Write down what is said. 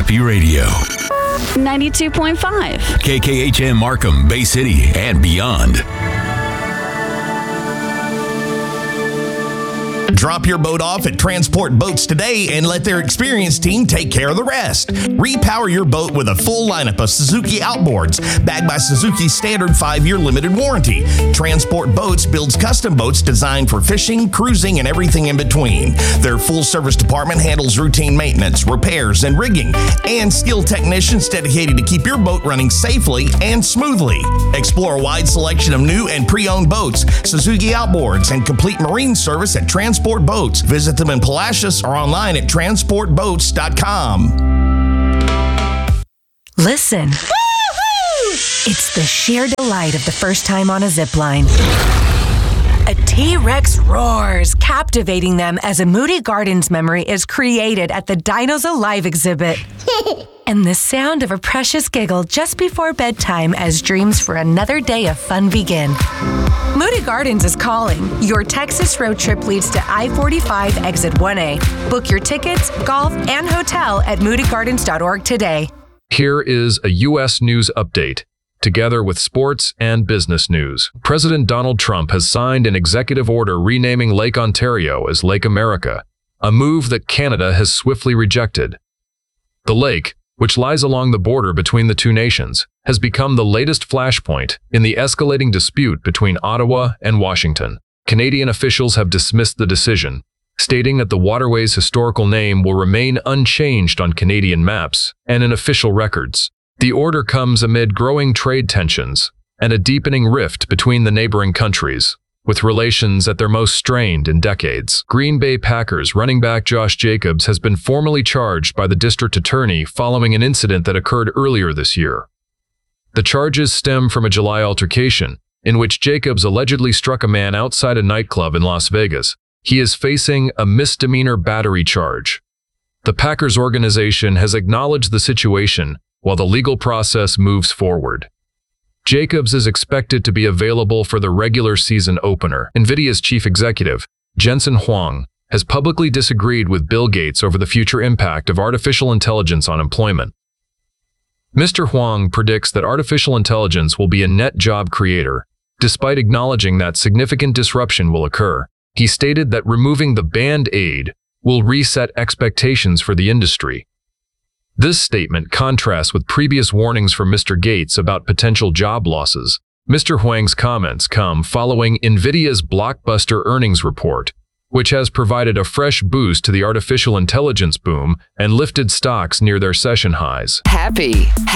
Happy Radio. 92.5. KKHM Markham, Bay City, and beyond. Drop your boat off at Transport Boats today and let their experienced team take care of the rest. Repower your boat with a full lineup of Suzuki outboards, backed by Suzuki's standard 5-year limited warranty. Transport Boats builds custom boats designed for fishing, cruising, and everything in between. Their full-service department handles routine maintenance, repairs, and rigging, and skilled technicians dedicated to keep your boat running safely and smoothly. Explore a wide selection of new and pre-owned boats, Suzuki outboards, and complete marine service at Transport Boats. Visit them in Palacios or online at transportboats.com. Listen. Woo-hoo! It's the sheer delight of the first time on a zip line. A T-Rex roars, captivating them as a Moody Gardens memory is created at the Dinos Alive exhibit. And the sound of a precious giggle just before bedtime as dreams for another day of fun begin. Moody Gardens is calling. Your Texas road trip leads to I-45 Exit 1A. Book your tickets, golf, and hotel at moodygardens.org today. Here is a U.S. news update, together with sports and business news. President Donald Trump has signed an executive order renaming Lake Ontario as Lake America, a move that Canada has swiftly rejected. The lake, which lies along the border between the two nations, has become the latest flashpoint in the escalating dispute between Ottawa and Washington. Canadian officials have dismissed the decision, stating that the waterway's historical name will remain unchanged on Canadian maps and in official records. The order comes amid growing trade tensions and a deepening rift between the neighboring countries, with relations at their most strained in decades. Green Bay Packers running back Josh Jacobs has been formally charged by the district attorney following an incident that occurred earlier this year. The charges stem from a July altercation in which Jacobs allegedly struck a man outside a nightclub in Las Vegas. He is facing a misdemeanor battery charge. The Packers organization has acknowledged the situation while the legal process moves forward. Jacobs is expected to be available for the regular season opener. NVIDIA's chief executive, Jensen Huang, has publicly disagreed with Bill Gates over the future impact of artificial intelligence on employment. Mr. Huang predicts that artificial intelligence will be a net job creator, despite acknowledging that significant disruption will occur. He stated that removing the Band-Aid will reset expectations for the industry. This statement contrasts with previous warnings from Mr. Gates about potential job losses. Mr. Huang's comments come following NVIDIA's blockbuster earnings report, which has provided a fresh boost to the artificial intelligence boom and lifted stocks near their session highs. Happy